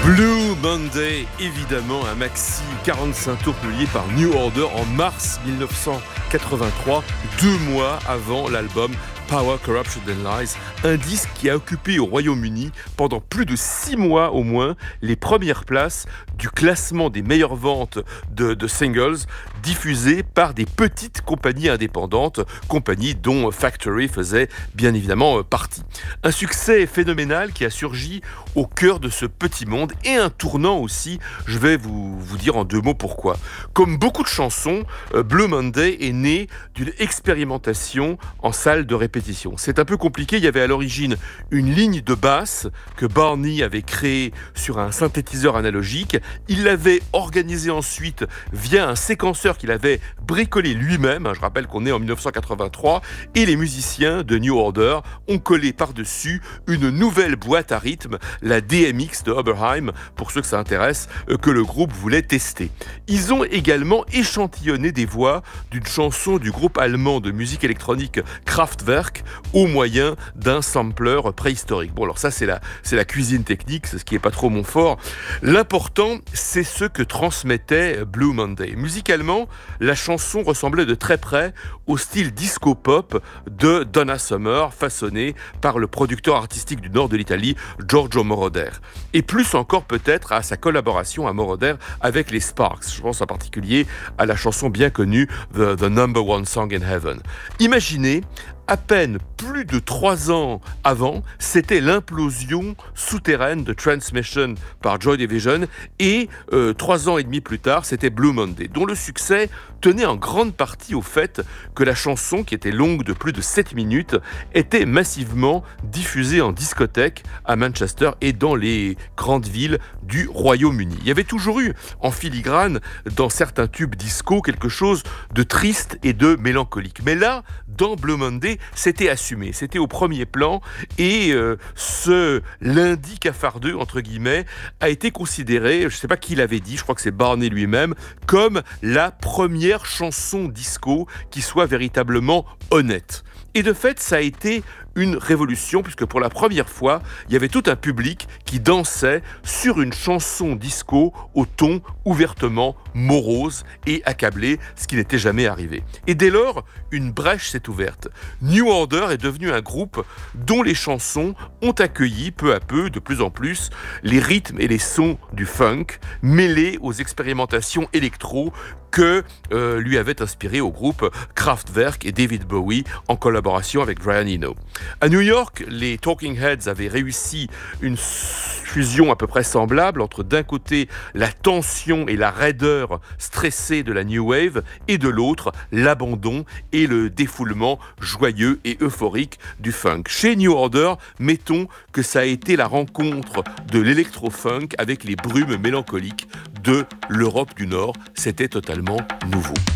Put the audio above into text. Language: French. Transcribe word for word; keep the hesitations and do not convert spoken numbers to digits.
Blue Monday, évidemment, un maxi quarante-cinq tours publié par New Order en mars dix-neuf cent quatre-vingt-trois, deux mois avant l'album Power, Corruption and Lies, un disque qui a occupé au Royaume-Uni pendant plus de six mois au moins les premières places du classement des meilleures ventes de, de singles diffusés par des petites compagnies indépendantes, compagnies dont Factory faisait bien évidemment partie. Un succès phénoménal qui a surgi au cœur de ce petit monde et un tournant aussi, je vais vous, vous dire en deux mots pourquoi. Comme beaucoup de chansons, Blue Monday est né d'une expérimentation en salle de répétition. C'est un peu compliqué, il y avait à l'origine une ligne de basse que Barney avait créée sur un synthétiseur analogique. Il l'avait organisée ensuite via un séquenceur qu'il avait bricolé lui-même, je rappelle qu'on est en dix-neuf cent quatre-vingt-trois, et les musiciens de New Order ont collé par-dessus une nouvelle boîte à rythme, la D M X de Oberheim, pour ceux que ça intéresse, que le groupe voulait tester. Ils ont également échantillonné des voix d'une chanson du groupe allemand de musique électronique Kraftwerk au moyen d'un sampler préhistorique. Bon, alors ça, c'est la, c'est la cuisine technique, c'est ce qui n'est pas trop mon fort. L'important, c'est ce que transmettait Blue Monday. Musicalement, la chanson ressemblait de très près au style disco-pop de Donna Summer, façonné par le producteur artistique du nord de l'Italie, Giorgio Moroder. Et plus encore peut-être à sa collaboration à Moroder avec les Sparks. Je pense en particulier à la chanson bien connue The, The Number One Song in Heaven. Imaginez, à peine plus de trois ans avant, c'était l'implosion souterraine de Transmission par Joy Division et euh, trois ans et demi plus tard, c'était Blue Monday, dont le succès tenait en grande partie au fait que la chanson, qui était longue de plus de sept minutes, était massivement diffusée en discothèque à Manchester et dans les grandes villes du Royaume-Uni. Il y avait toujours eu en filigrane dans certains tubes disco quelque chose de triste et de mélancolique. Mais là, dans Blue Monday, c'était assumé, c'était au premier plan et euh, ce lundi cafardeux, entre guillemets, a été considéré, je ne sais pas qui l'avait dit, je crois que c'est Barney lui-même, comme la première chanson disco qui soit véritablement honnête. Et de fait, ça a été une révolution, puisque pour la première fois, il y avait tout un public qui dansait sur une chanson disco au ton ouvertement morose et accablé, ce qui n'était jamais arrivé. Et dès lors, une brèche s'est ouverte. New Order est devenu un groupe dont les chansons ont accueilli peu à peu, de plus en plus, les rythmes et les sons du funk, mêlés aux expérimentations électro que euh, lui avait inspiré au groupe Kraftwerk et David Bowie en collaboration avec Brian Eno. À New York, les Talking Heads avaient réussi une fusion à peu près semblable entre d'un côté la tension et la raideur stressée de la New Wave et de l'autre l'abandon et le défoulement joyeux et euphorique du funk. Chez New Order, mettons que ça a été la rencontre de l'électro-funk avec les brumes mélancoliques de l'Europe du Nord. C'était totalement nouveau.